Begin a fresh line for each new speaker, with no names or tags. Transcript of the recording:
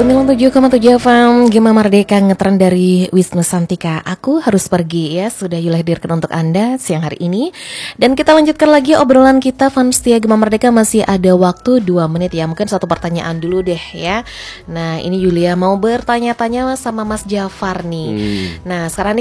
97,7 FM Gema Merdeka ngetren dari Wisnu Santika. Aku harus pergi ya. Sudah Yula hadirkan untuk Anda siang hari ini. Dan kita lanjutkan lagi obrolan kita. Fans setia Gema Merdeka, masih ada waktu 2 menit ya. Mungkin satu pertanyaan dulu deh ya. Nah ini Yulia mau bertanya-tanya sama Mas Jafar nih. Nah sekarang